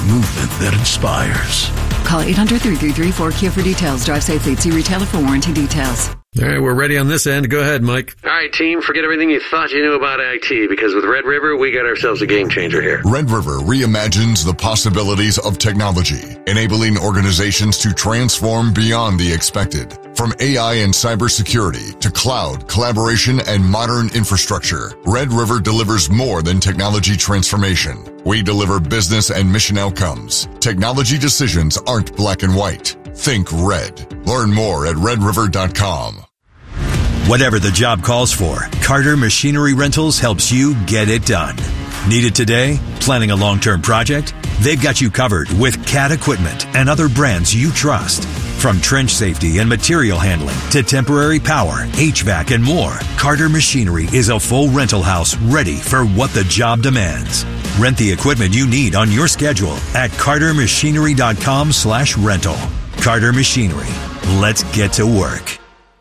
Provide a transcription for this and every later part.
movement that inspires. Call 800-333-4KIA for details. Drive safely. See retailer for warranty details. All right, we're ready on this end. Go ahead, Mike. All right, team, forget everything you thought you knew about IT, because with Red River, we got ourselves a game changer here. Red River reimagines the possibilities of technology, enabling organizations to transform beyond the expected. From AI and cybersecurity to cloud, collaboration, and modern infrastructure, Red River delivers more than technology transformation. We deliver business and mission outcomes. Technology decisions aren't black and white. Think red. Learn more at redriver.com. Whatever the job calls for, Carter Machinery Rentals helps you get it done. Need it today? Planning a long-term project? They've got you covered with CAT equipment and other brands you trust. From trench safety and material handling to temporary power, HVAC, and more, Carter Machinery is a full rental house ready for what the job demands. Rent the equipment you need on your schedule at cartermachinery.com/rental. Carter Machinery. Let's get to work.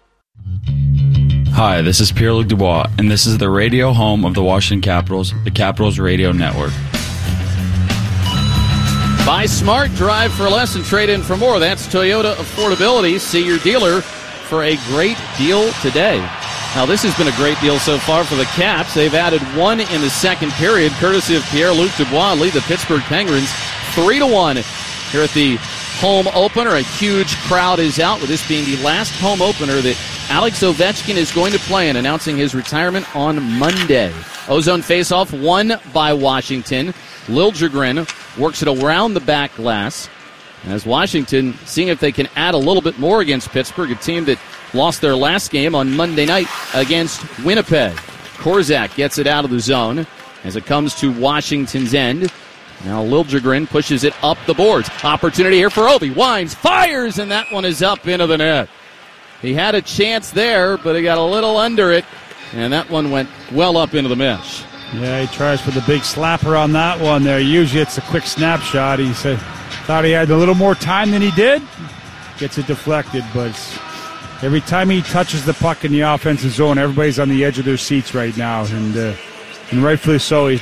Hi, this is Pierre-Luc Dubois, and this is the radio home of the Washington Capitals, the Capitals Radio Network. Buy smart, drive for less, and trade in for more. That's Toyota Affordability. See your dealer for a great deal today. Now, this has been a great deal so far for the Caps. They've added one in the second period, courtesy of Pierre-Luc Dubois, lead the Pittsburgh Penguins 3-1 here at the home opener. A huge crowd is out, with this being the last home opener that Alex Ovechkin is going to play in, announcing his retirement on Monday. Ozone faceoff won by Washington. Liljegren works it around the back glass, as Washington seeing if they can add a little bit more against Pittsburgh, a team that lost their last game on Monday night against Winnipeg. Korczak gets it out of the zone as it comes to Washington's end. Now Liljegren pushes it up the boards. Opportunity here for Ovi. Winds, fires, and that one is up into the net. He had a chance there, but he got a little under it, and that one went well up into the mesh. Yeah, he tries for the big slapper on that one there. Usually it's a quick snapshot. He thought he had a little more time than he did. Gets it deflected, but every time he touches the puck in the offensive zone, everybody's on the edge of their seats right now, and rightfully so. He's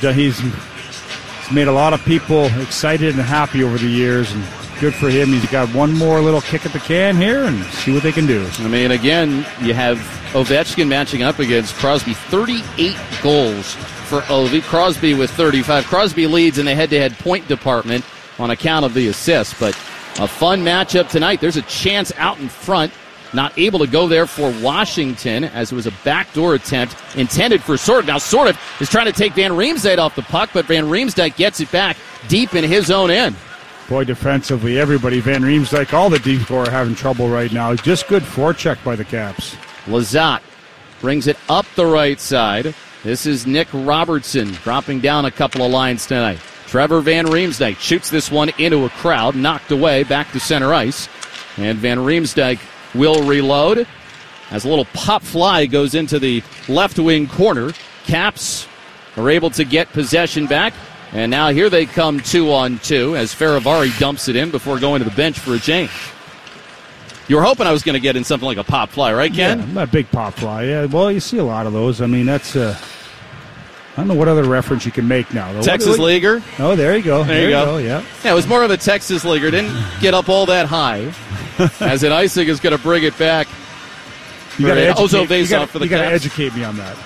made a lot of people excited and happy over the years, and good for him. He's got one more little kick at the can here and see what they can do. I mean, again, you have Ovechkin matching up against Crosby. 38 goals for Ovi. Crosby with 35. Crosby leads in the head-to-head point department on account of the assists, but a fun matchup tonight. There's a chance out in front. Not able to go there for Washington, as it was a backdoor attempt intended for Sorted. Now Sorted is trying to take Van Riemsdyk off the puck, but Van Riemsdyk gets it back deep in his own end. Boy, defensively, everybody, Van Riemsdyk, all the deep score are having trouble right now. Just good forecheck by the Caps. Lizotte brings it up the right side. This is Nick Robertson dropping down a couple of lines tonight. Trevor Van Riemsdyk shoots this one into a crowd, knocked away, back to center ice. And Van Riemsdyk will reload as a little pop fly goes into the left wing corner. Caps are able to get possession back, and now here they come 2-on-2 as Faravari dumps it in before going to the bench for a change. You were hoping I was going to get in something like a pop fly, right, Ken? Yeah, a big pop fly. Yeah, well, you see a lot of those. I mean, that's I don't know what other reference you can make now. Texas Leaguer. Oh, there you go. There you go. Yeah, it was more of a Texas Leaguer. Didn't get up all that high. As an Ising is going to bring it back. You got to educate me on that.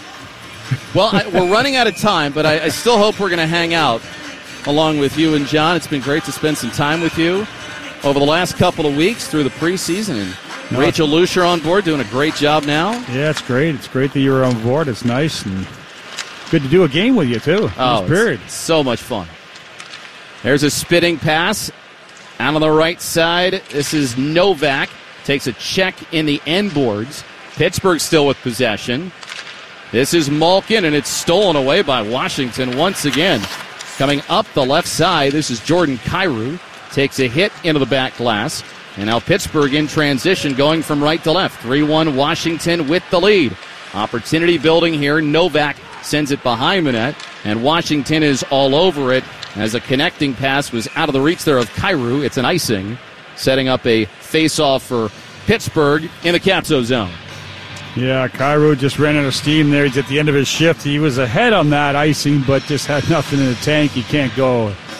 Well, we're running out of time, but I still hope we're going to hang out along with you and John. It's been great to spend some time with you over the last couple of weeks through the preseason. And Rachel Lucier on board, doing a great job now. Yeah, it's great. It's great that you're on board. It's nice and good to do a game with you, too. It's so much fun. There's a spitting pass. Out on the right side, this is Novak. Takes a check in the end boards. Pittsburgh still with possession. This is Malkin, and it's stolen away by Washington once again. Coming up the left side, this is Jordan Kyrou. Takes a hit into the back glass. And now Pittsburgh in transition, going from right to left. 3-1 Washington with the lead. Opportunity building here. Novak sends it behind the net, and Washington is all over it. As a connecting pass was out of the reach there of Kyrou. It's an icing, setting up a face-off for Pittsburgh in the Capso zone. Yeah, Kyrou just ran out of steam there. He's at the end of his shift. He was ahead on that icing, but just had nothing in the tank. He can't go.